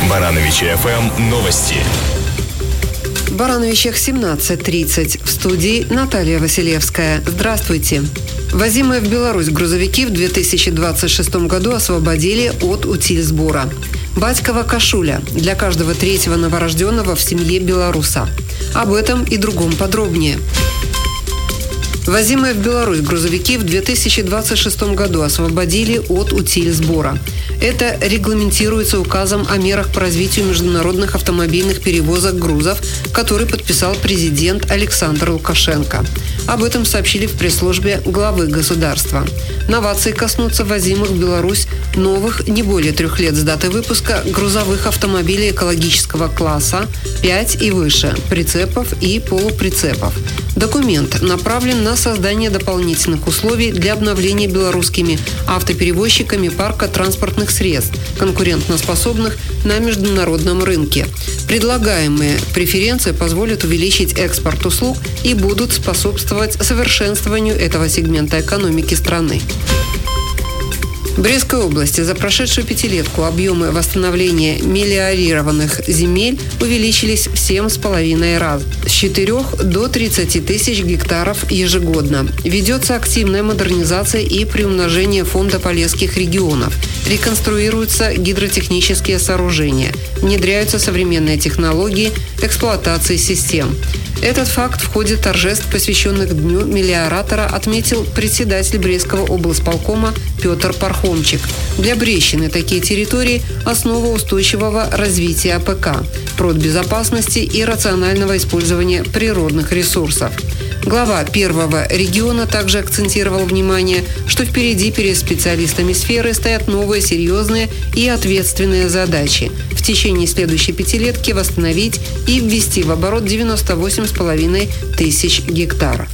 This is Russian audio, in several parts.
Барановичи ФМ новости. В Барановичах 17:30. В студии Наталья Василевская. Здравствуйте. Возимые в Беларусь грузовики в 2026 году освободили от утильсбора. Батькова кашуля для каждого третьего новорожденного в семье белоруса. Об этом и другом подробнее. Возимые в Беларусь грузовики в 2026 году освободили от утильсбора. Это регламентируется указом о мерах по развитию международных автомобильных перевозок грузов, который подписал президент Александр Лукашенко. Об этом сообщили в пресс-службе главы государства. Новации коснутся возимых в Беларусь новых, не более 3 лет с даты выпуска, грузовых автомобилей экологического класса 5 и выше, прицепов и полуприцепов. Документ направлен на создание дополнительных условий для обновления белорусскими автоперевозчиками парка транспортных средств, конкурентоспособных на международном рынке. Предлагаемые преференции позволят увеличить экспорт услуг и будут способствовать совершенствованию этого сегмента экономики страны. В Брестской области за прошедшую пятилетку объемы восстановления мелиорированных земель увеличились в 7,5 раз – с 4 до 30 тысяч гектаров ежегодно. Ведется активная модернизация и приумножение фонда полесских регионов. Реконструируются гидротехнические сооружения. Внедряются современные технологии эксплуатации систем. Этот факт в ходе торжеств, посвященных Дню мелиоратора, отметил председатель Брестского облсполкома Петр Пархомчик. Для Брестщины такие территории – основа устойчивого развития АПК, продбезопасности и рационального использования природных ресурсов. Глава первого региона также акцентировал внимание, что впереди перед специалистами сферы стоят новые серьезные и ответственные задачи – в течение следующей пятилетки восстановить и ввести в оборот 98,5 тысяч гектаров.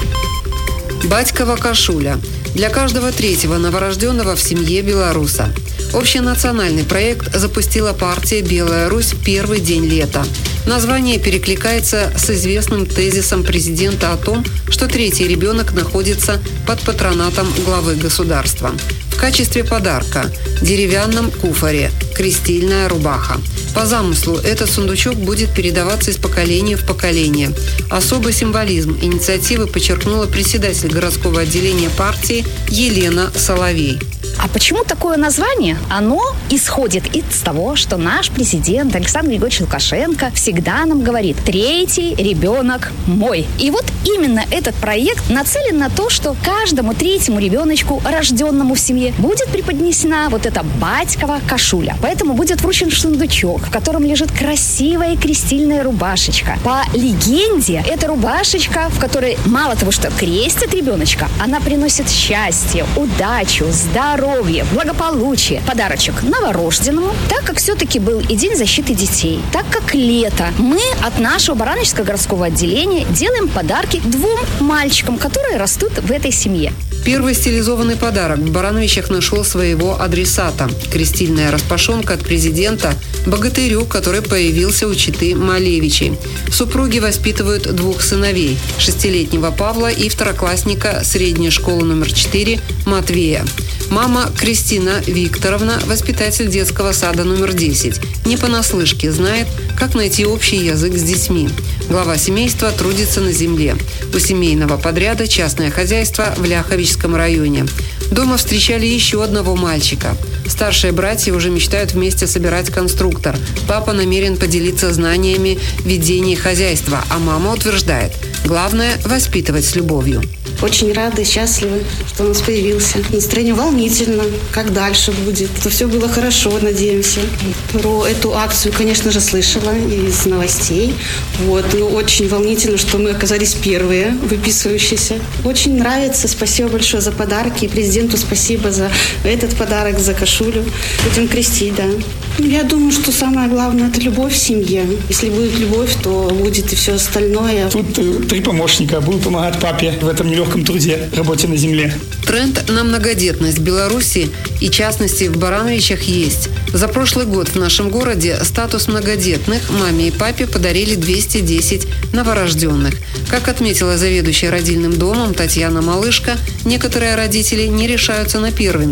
Батькова кашуля для каждого третьего новорожденного в семье белоруса. Общенациональный проект запустила партия «Белая Русь» в первый день лета. Название перекликается с известным тезисом президента о том, что третий ребенок находится под патронатом главы государства. В качестве подарка – деревянном куфоре, крестильная рубаха. По замыслу этот сундучок будет передаваться из поколения в поколение. Особый символизм инициативы подчеркнула председатель городского отделения партии Елена Соловей. А почему такое название? Оно исходит из того, что наш президент Александр Григорьевич Лукашенко всегда нам говорит: третий ребенок мой. И вот именно этот проект нацелен на то, что каждому третьему ребеночку, рожденному в семье, будет преподнесена вот эта батькова кашуля. Поэтому будет вручен сундучок, в котором лежит красивая крестильная рубашечка. По легенде, эта рубашечка, в которой мало того, что крестит ребеночка, она приносит счастье, удачу, здоровье, благополучие. Подарочек новорожденному, так как все-таки был и День защиты детей, так как лето. Мы от нашего Барановичского городского отделения делаем подарки 2 мальчикам, которые растут в этой семье. Первый стилизованный подарок в Барановичах нашел своего адресата. Крестильная распашонка от президента богатырю, который появился у четы Малевичей. Супруги воспитывают 2 сыновей – 6-летнего Павла и второклассника средней школы номер 4 Матвея. Мама Кристина Викторовна – воспитатель детского сада номер 10. Не понаслышке знает, как найти общий язык с детьми. Глава семейства трудится на земле. У семейного подряда частное хозяйство в Ляховичском районе. Дома встречали еще одного мальчика. Старшие братья уже мечтают вместе собирать конструктор. Папа намерен поделиться знаниями ведения хозяйства, а мама утверждает – главное – воспитывать с любовью. Очень рады, счастливы, что он у нас появился. Настроение волнительно, как дальше будет. То все было хорошо, надеемся. Про эту акцию, конечно же, слышала из новостей. Но очень волнительно, что мы оказались первые выписывающиеся. Очень нравится. Спасибо большое за подарки. И президенту спасибо за этот подарок, за кашулю. Будем крестить, да. Я думаю, что самое главное – это любовь в семье. Если будет любовь, то будет и все остальное. Тут 3 помощника будут помогать папе в этом нелегком труде, работе на земле. Тренд на многодетность в Беларуси и, в частности, в Барановичах есть. За прошлый год в нашем городе статус многодетных маме и папе подарили 210 новорожденных. Как отметила заведующая родильным домом Татьяна Малышко, некоторые родители не решаются на первенца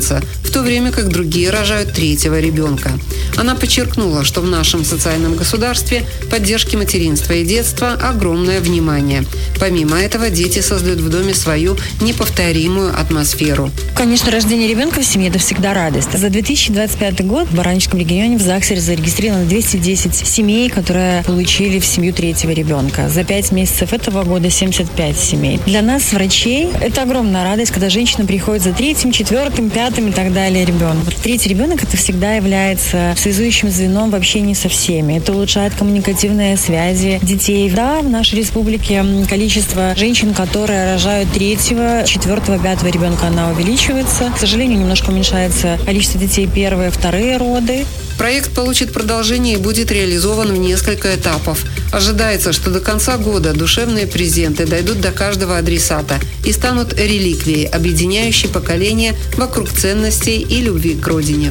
в то время как другие рожают третьего ребенка. Она подчеркнула, что в нашем социальном государстве поддержке материнства и детства огромное внимание. Помимо этого, дети создают в доме свою неповторимую атмосферу. Конечно, рождение ребенка в семье – это всегда радость. За 2025 год в Баранинском регионе в ЗАГСе зарегистрировано 210 семей, которые получили в семью третьего ребенка. За 5 месяцев этого года 75 семей. Для нас, врачей, это огромная радость, когда женщина приходит за третьим, четвертым, пятым и так далее ребенком. Третий ребенок – это всегда является связующим звеном в общении со всеми. Это улучшает коммуникативные связи детей. Да, в нашей республике количество женщин, которые рожают третьего, четвертого, пятого ребенка, она увеличивается. К сожалению, немножко уменьшается количество детей первые, вторые роды. Проект получит продолжение и будет реализован в несколько этапов. Ожидается, что до конца года душевные презенты дойдут до каждого адресата и станут реликвией, объединяющей поколения вокруг ценностей и любви к родине.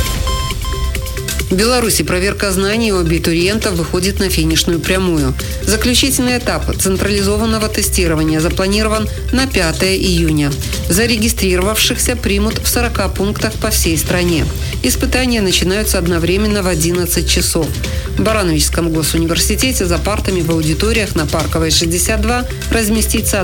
В Беларуси проверка знаний у абитуриентов выходит на финишную прямую. Заключительный этап централизованного тестирования запланирован на 5 июня. Зарегистрировавшихся примут в 40 пунктах по всей стране. Испытания начинаются одновременно в 11 часов. В Барановичском госуниверситете за партами в аудиториях на Парковой 62 разместится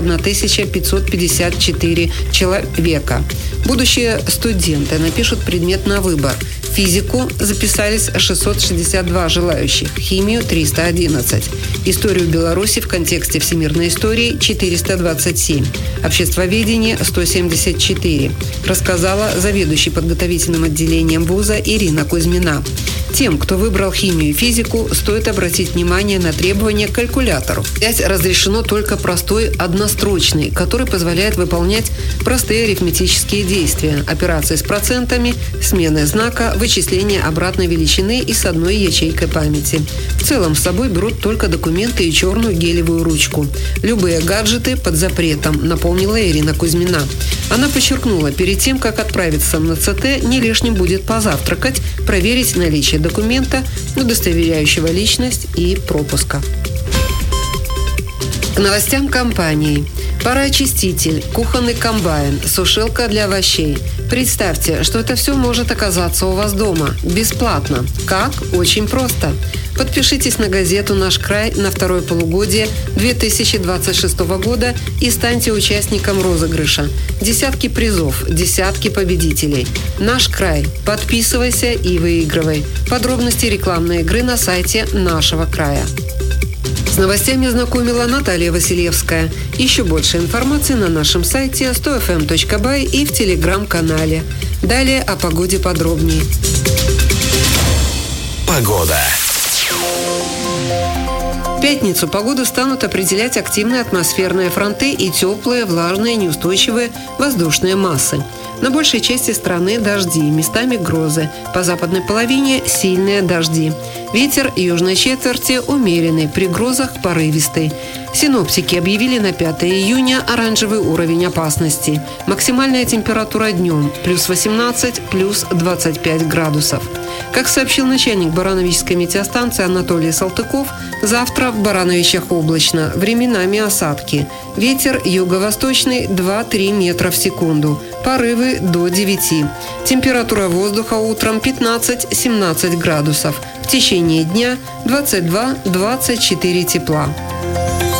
1554 человека. Будущие студенты напишут предмет на выбор. В физику записались 662 желающих, химию – 311. Историю Беларуси в контексте всемирной истории – 427. Обществоведение – 174. Рассказала заведующий подготовительным отделением вуза Ирина Кузьмина. Тем, кто выбрал химию и физику, стоит обратить внимание на требования к калькулятору. Взять разрешено только простой однострочный, который позволяет выполнять простые арифметические действия, операции с процентами, смены знака, вычисление обратной величины и с одной ячейкой памяти. В целом с собой берут только документы и черную гелевую ручку. Любые гаджеты под запретом, напомнила Ирина Кузьмина. Она подчеркнула, перед тем, как отправиться на ЦТ, не лишним будет позавтракать, проверить наличие документа, удостоверяющего личность и пропуска. К новостям компании. Пароочиститель, кухонный комбайн, сушилка для овощей. Представьте, что это все может оказаться у вас дома. Бесплатно. Как? Очень просто. Подпишитесь на газету «Наш край» на второе полугодие 2026 года и станьте участником розыгрыша. Десятки призов, десятки победителей. «Наш край». Подписывайся и выигрывай. Подробности рекламной игры на сайте нашего края. С новостями знакомила Наталья Василевская. Еще больше информации на нашем сайте 100fm.by и в телеграм-канале. Далее о погоде подробнее. Погода. В пятницу погоду станут определять активные атмосферные фронты и теплые, влажные, неустойчивые воздушные массы. На большей части страны дожди, местами грозы. По западной половине сильные дожди. Ветер южной четверти умеренный, при грозах порывистый. Синоптики объявили на 5 июня оранжевый уровень опасности. Максимальная температура днем – плюс 18, плюс 25 градусов. Как сообщил начальник Барановичской метеостанции Анатолий Салтыков, завтра в Барановичах облачно, временами осадки. Ветер юго-восточный 2-3 метра в секунду. Порывы до 9. Температура воздуха утром 15-17 градусов. В течение дня 22-24 тепла.